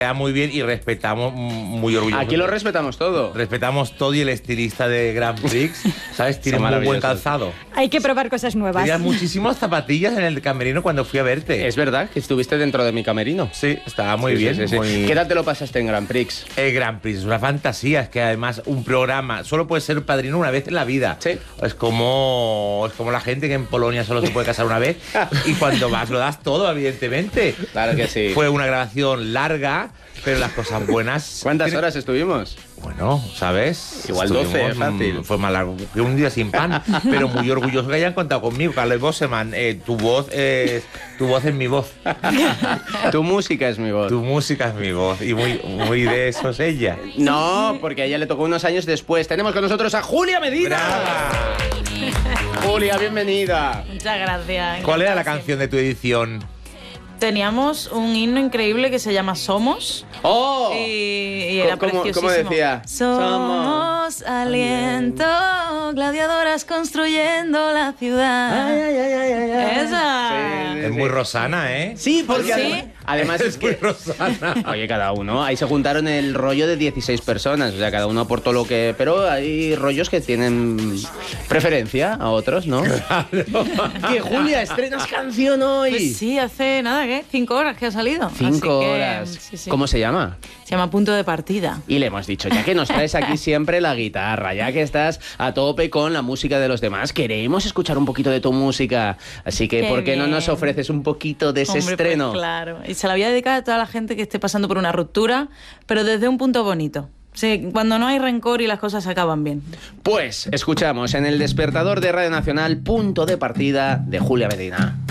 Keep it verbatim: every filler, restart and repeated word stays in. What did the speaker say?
Queda muy bien y respetamos muy orgullosos. Aquí lo respetamos todo. Respetamos todo y el estilista de Grand Prix, ¿sabes? Tiene muy buen calzado. Hay que probar cosas nuevas. Tenía muchísimas zapatillas en el camerino cuando fui a verte. Es verdad que estuviste dentro de mi camerino. Sí, estaba muy Sí, bien. sí, sí, sí. Muy... ¿Qué tal te lo pasaste en Grand Prix? El Grand Prix es una fantasía, es que además un programa solo puede ser padrino una vez en la vida. Sí. Es como, es como la gente que en Polonia solo se puede casar una vez y cuando vas lo das todo, evidentemente. Claro que sí. Fue una grabación larga, pero las cosas buenas... ¿Cuántas tiene... horas estuvimos? Bueno, ¿sabes? Igual doce, fácil. Fue más largo que un día sin pan, pero muy orgulloso que hayan contado conmigo. Carlos Boseman, eh, tu voz es tu voz es mi voz. Tu música es mi voz. Tu música es mi voz y muy, muy de eso es ella. No, porque a ella le tocó unos años después. Tenemos con nosotros a Julia Medina. ¡Brava! Julia, bienvenida. Muchas gracias. ¿Cuál era la canción de tu edición? Teníamos un himno increíble que se llama Somos. ¡Oh! Y, y era ¿Cómo, preciosísimo. ¿Cómo decía? Somos aliento, gladiadoras construyendo la ciudad. Ay, ay, ay, ay, ay, ay. Esa. Sí, sí, Es sí. muy Rosana, ¿eh? Sí, porque ¿Sí? además, además es muy que... Rosana. Oye, cada uno, ahí se juntaron el rollo de dieciséis personas, o sea, cada uno aportó lo que... Pero hay rollos que tienen preferencia a otros, ¿no? Claro. Que Julia, estrenas canción hoy. Pues sí, hace nada, ¿qué? Cinco horas que ha salido. Cinco Así que, horas. sí, sí. ¿Cómo se llama? Se llama Punto de Partida. Y le hemos dicho, ya que nos traes aquí siempre la guitarra, ya que estás a tope con la música de los demás, queremos escuchar un poquito de tu música. Así que, Qué ¿por qué no bien. nos ofreces un poquito de ese Hombre, estreno? pues claro. Y se la voy a dedicar a toda la gente que esté pasando por una ruptura, pero desde un punto bonito. Sí, cuando no hay rencor y las cosas acaban bien. Pues escuchamos en el despertador de Radio Nacional Punto de Partida de Julia Medina.